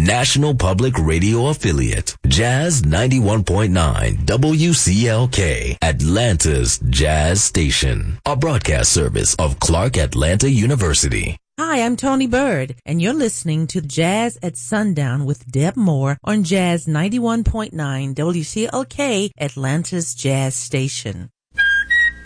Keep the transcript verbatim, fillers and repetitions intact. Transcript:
National Public Radio affiliate, Jazz ninety-one point nine W C L K, Atlanta's Jazz Station, a broadcast service of Clark Atlanta University. Hi, I'm Tony Bird, and you're listening to Jazz at Sundown with Deb Moore on Jazz ninety-one point nine W C L K, Atlanta's Jazz Station.